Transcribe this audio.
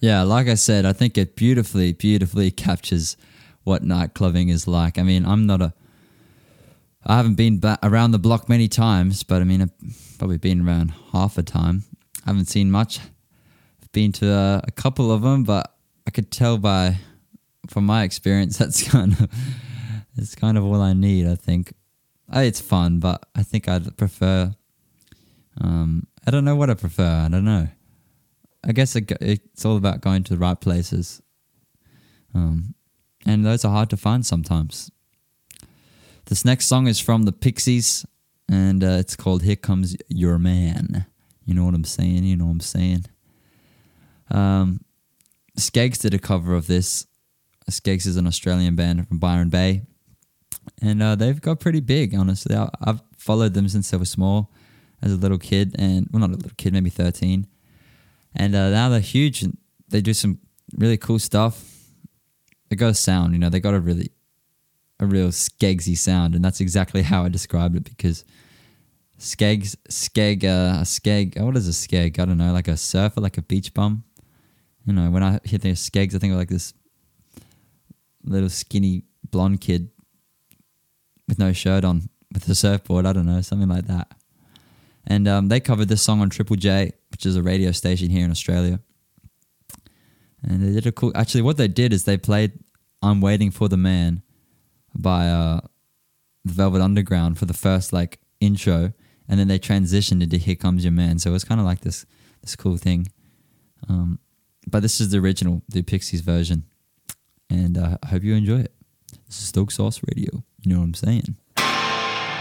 Yeah, like I said, I think it beautifully, beautifully captures what nightclubbing is like. I mean, I haven't been around the block many times, but I mean, I've probably been around half a time. I haven't seen much. I've been to a couple of them, but I could tell from my experience, it's kind of all I need, I think. It's fun, but I think I'd prefer, I don't know what I prefer. I don't know. I guess it's all about going to the right places. And those are hard to find sometimes. This next song is from the Pixies, and it's called Here Comes Your Man. You know what I'm saying? You know what I'm saying? Skeggs did a cover of this. Skeggs is an Australian band from Byron Bay. And they've got pretty big, honestly. I've followed them since they were small, as a little kid. Not a little kid, maybe 13. And now they're huge, and they do some really cool stuff. They got a sound, they got a real Skeggsy sound, and that's exactly how I described it, because a skeg, what is a skeg? I don't know, like a surfer, like a beach bum. When I hear the Skeggs, I think of like this little skinny blonde kid with no shirt on, with a surfboard, I don't know, something like that. And they covered this song on Triple J, which is a radio station here in Australia. And they did actually what they did is they played I'm Waiting for the Man by the Velvet Underground for the first intro, and then they transitioned into Here Comes Your Man. So it was kind of like this cool thing. But this is the original, the Pixies version. And I hope you enjoy it. This is Stoked Sauce Radio. You know what I'm saying?